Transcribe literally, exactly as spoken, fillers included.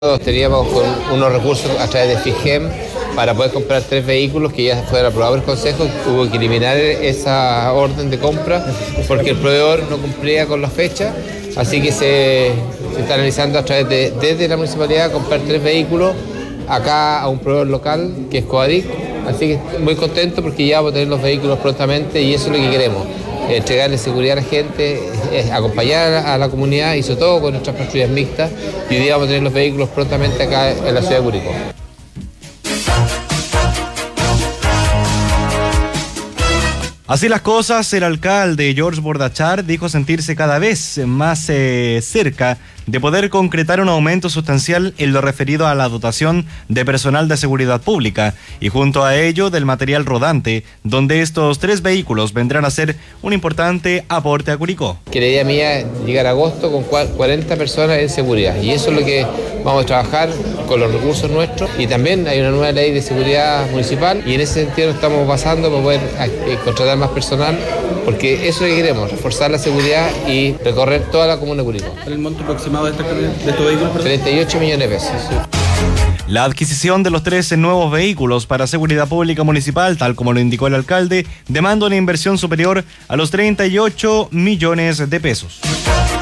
Teníamos con unos recursos a través de FIGEM para poder comprar tres vehículos que ya fueron aprobados por el Consejo. Tuvo que eliminar esa orden de compra porque el proveedor no cumplía con la fecha, así que se, se está analizando a través de desde la municipalidad comprar tres vehículos acá a un proveedor local que es Coadic, así que muy contento porque ya vamos a tener los vehículos prontamente y eso es lo que queremos. Entregarle seguridad a la gente, acompañar a la comunidad y sobre todo con nuestras patrullas mixtas, y hoy día vamos a tener los vehículos prontamente acá en la ciudad de Curicó. Así las cosas, el alcalde George Bordachar dijo sentirse cada vez más eh, cerca de poder concretar un aumento sustancial en lo referido a la dotación de personal de seguridad pública y junto a ello del material rodante, donde estos tres vehículos vendrán a ser un importante aporte a Curicó. Que la idea mía es llegar a agosto con cuarenta personas en seguridad y eso es lo que vamos a trabajar con los recursos nuestros, y también hay una nueva ley de seguridad municipal y en ese sentido nos estamos basando para poder eh, contratar más personal, porque eso es lo que queremos, reforzar la seguridad y recorrer toda la comuna de Curicó. ¿El monto aproximado de, esta, de estos vehículos? treinta y ocho millones de pesos. La adquisición de los trece nuevos vehículos para seguridad pública municipal, tal como lo indicó el alcalde, demanda una inversión superior a los treinta y ocho millones de pesos.